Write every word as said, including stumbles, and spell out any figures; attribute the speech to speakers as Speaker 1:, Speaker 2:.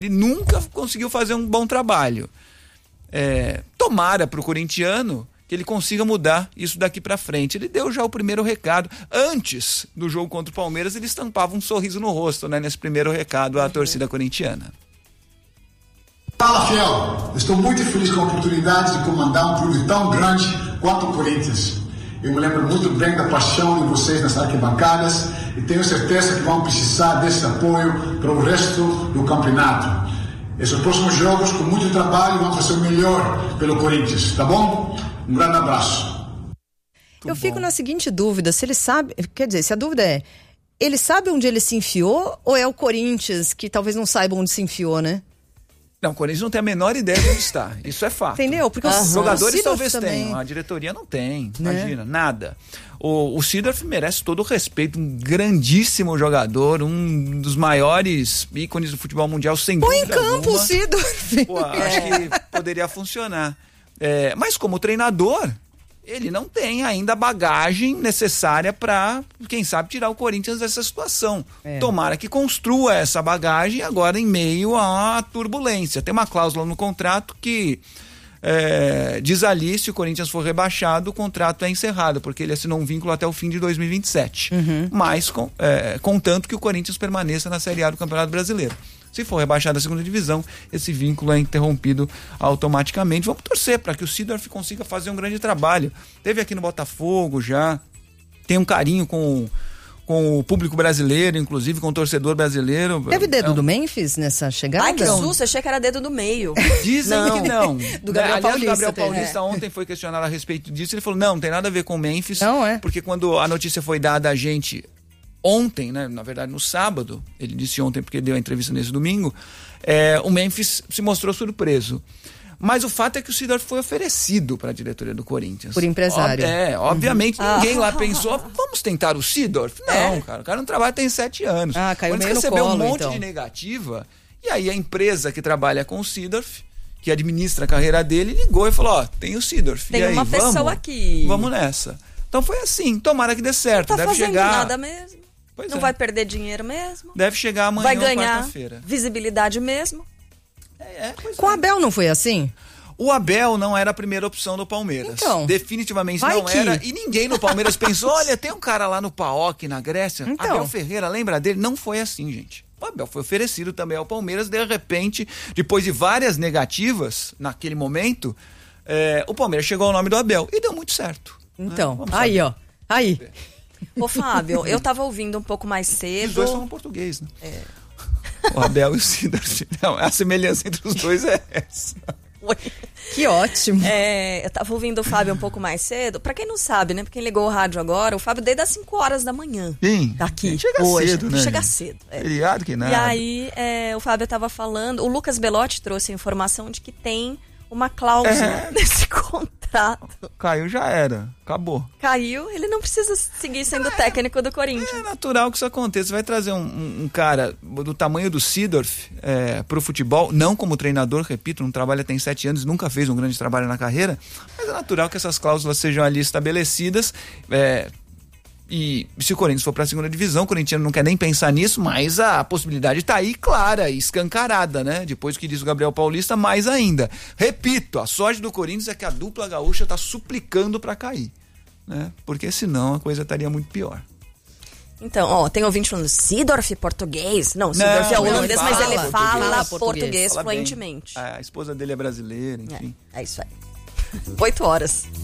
Speaker 1: Ele nunca conseguiu fazer um bom trabalho. É, tomara para o corintiano que ele consiga mudar isso daqui para frente. Ele deu já o primeiro recado. Antes do jogo contra o Palmeiras, ele estampava um sorriso no rosto, né, nesse primeiro recado à torcida corintiana.
Speaker 2: Fala, fiel. Estou muito feliz com a oportunidade de comandar um clube tão grande quanto o Corinthians. Eu me lembro muito bem da paixão de vocês nas arquibancadas e tenho certeza que vão precisar desse apoio para o resto do campeonato. Esses próximos jogos, com muito trabalho, vamos fazer o melhor pelo Corinthians, tá bom? Um grande abraço.
Speaker 3: Eu fico na seguinte dúvida, se ele sabe, quer dizer, se a dúvida é, ele sabe onde ele se enfiou ou é o Corinthians que talvez não saiba onde se enfiou, né?
Speaker 1: Não, o Corinthians não tem a menor ideia de onde está. Isso é fato.
Speaker 3: Entendeu? Porque
Speaker 1: os
Speaker 3: uhum.
Speaker 1: jogadores
Speaker 3: o
Speaker 1: talvez
Speaker 3: também.
Speaker 1: tenham, a diretoria não tem,
Speaker 3: né?
Speaker 1: Imagina, nada. O, o Seedorf merece todo o respeito, um grandíssimo jogador, um dos maiores ícones do futebol mundial, sem
Speaker 3: Põe
Speaker 1: dúvida
Speaker 3: em campo
Speaker 1: alguma.
Speaker 3: o Seedorf.
Speaker 1: Pô, acho que poderia funcionar. É, mas como treinador, ele não tem ainda a bagagem necessária para, quem sabe, tirar o Corinthians dessa situação. É. Tomara que construa essa bagagem agora em meio à turbulência. Tem uma cláusula no contrato que é, diz ali, se o Corinthians for rebaixado, o contrato é encerrado, porque ele assinou um vínculo até o fim de dois mil e vinte e sete. Uhum. Mas, com, é, contanto que o Corinthians permaneça na Série A do Campeonato Brasileiro. Se for rebaixado à segunda divisão, esse vínculo é interrompido automaticamente. Vamos torcer para que o Seedorf consiga fazer um grande trabalho. Teve aqui no Botafogo já, tem um carinho com, com o público brasileiro, inclusive com o torcedor brasileiro.
Speaker 3: Teve dedo
Speaker 1: é um...
Speaker 3: do Memphis nessa chegada?
Speaker 4: Ai, que susto, achei que era dedo do meio.
Speaker 1: Dizem
Speaker 4: não.
Speaker 1: que não.
Speaker 3: Do Gabriel
Speaker 1: Aliás,
Speaker 3: Paulista.
Speaker 1: O Gabriel Paulista
Speaker 3: é.
Speaker 1: ontem foi questionado a respeito disso, ele falou, não, não tem nada a ver com o Memphis.
Speaker 3: Não, é.
Speaker 1: Porque quando a notícia foi dada a gente... Ontem, né, na verdade no sábado, ele disse ontem porque deu a entrevista nesse domingo, é, o Memphis se mostrou surpreso. Mas o fato é que o Seedorf foi oferecido para a diretoria do Corinthians.
Speaker 3: Por empresário.
Speaker 1: Ob- é, obviamente
Speaker 3: uhum.
Speaker 1: ninguém
Speaker 3: ah.
Speaker 1: lá pensou, vamos tentar o Seedorf? Não, é. cara, o cara não trabalha tem sete anos.
Speaker 3: Ah, caiu meio no
Speaker 1: recebeu
Speaker 3: colo,
Speaker 1: um monte
Speaker 3: então.
Speaker 1: de negativa, e aí a empresa que trabalha com o Seedorf, que administra a carreira dele, ligou e falou, ó, tem o Seedorf.
Speaker 4: Tem
Speaker 1: e aí,
Speaker 4: uma
Speaker 1: vamos,
Speaker 4: pessoa aqui.
Speaker 1: Vamos nessa. Então foi assim, tomara que dê certo.
Speaker 4: Não tá
Speaker 1: Deve
Speaker 4: fazendo
Speaker 1: chegar...
Speaker 4: nada mesmo.
Speaker 1: Pois
Speaker 4: não
Speaker 1: é.
Speaker 4: vai perder dinheiro mesmo.
Speaker 1: Deve chegar amanhã
Speaker 4: vai
Speaker 1: ou
Speaker 4: ganhar
Speaker 1: quarta-feira.
Speaker 4: visibilidade mesmo.
Speaker 1: É, é, pois
Speaker 3: Com o
Speaker 1: é.
Speaker 3: Abel não foi assim?
Speaker 1: O Abel não era a primeira opção do Palmeiras.
Speaker 3: Então,
Speaker 1: definitivamente
Speaker 3: vai
Speaker 1: não
Speaker 3: que...
Speaker 1: era. E ninguém no Palmeiras pensou, olha, tem um cara lá no P A O K, na Grécia,
Speaker 3: então.
Speaker 1: Abel Ferreira, lembra dele? Não foi assim, gente. O Abel foi oferecido também ao Palmeiras, de repente, depois de várias negativas, naquele momento, é, o Palmeiras chegou ao nome do Abel e deu muito certo.
Speaker 3: Então,
Speaker 1: né?
Speaker 3: aí ó, aí...
Speaker 4: Ô, Fábio, eu tava ouvindo um pouco mais cedo.
Speaker 1: Os dois falam português, né?
Speaker 4: É.
Speaker 1: O Abel e o Seedorf. Não, a semelhança entre os dois é essa.
Speaker 3: Que ótimo.
Speaker 4: É, eu tava ouvindo o Fábio um pouco mais cedo. Pra quem não sabe, né? Pra quem ligou o rádio agora, o Fábio desde as cinco horas da manhã.
Speaker 1: Sim.
Speaker 4: Tá aqui.
Speaker 1: Chega
Speaker 4: hoje.
Speaker 1: cedo, né?
Speaker 4: Chega cedo. É.
Speaker 1: Feriado que nada.
Speaker 4: E aí, é, o Fábio tava falando. O Lucas Belotti trouxe a informação de que tem uma cláusula
Speaker 1: É.
Speaker 4: nesse contrato.
Speaker 1: Caiu, já era. Acabou.
Speaker 4: Caiu, ele não precisa seguir sendo é, técnico do Corinthians.
Speaker 1: É natural que isso aconteça. Vai trazer um, um, um cara do tamanho do Seedorf é, pro futebol, não como treinador, repito, não trabalha tem sete anos, nunca fez um grande trabalho na carreira, mas é natural que essas cláusulas sejam ali estabelecidas. É, e se o Corinthians for para a segunda divisão, o corintiano não quer nem pensar nisso, mas a possibilidade está aí clara e escancarada, né? Depois do que diz o Gabriel Paulista, mais ainda. Repito, a sorte do Corinthians é que a dupla gaúcha está suplicando para cair, né? Porque senão a coisa estaria muito pior.
Speaker 4: Então, ó, tem ouvinte falando Seedorf português. Não, Seedorf
Speaker 1: não,
Speaker 4: é holandês, mas ele
Speaker 3: fala
Speaker 4: fala
Speaker 3: português,
Speaker 4: português
Speaker 1: Fala
Speaker 4: fluentemente.
Speaker 1: bem. A esposa dele é brasileira, enfim.
Speaker 4: É, é isso aí. Oito horas.